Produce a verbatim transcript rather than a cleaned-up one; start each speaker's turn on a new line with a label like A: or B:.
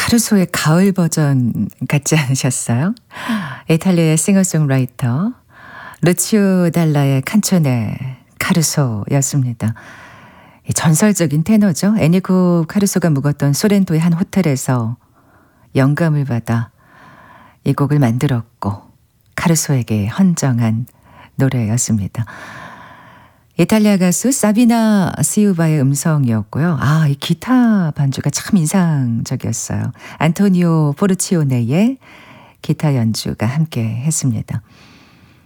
A: 카루소의 가을 버전 같지 않으셨어요? 이탈리아의 싱어송라이터 루치오 달라의 칸초네 카루소였습니다. 전설적인 테너죠. 에니코 카루소가 묵었던 소렌토의 한 호텔에서 영감을 받아 이 곡을 만들었고 카루소에게 헌정한 노래였습니다. 이탈리아 가수 사비나 시우바의 음성이었고요. 아, 이 기타 반주가 참 인상적이었어요. 안토니오 포르치오네의 기타 연주가 함께 했습니다.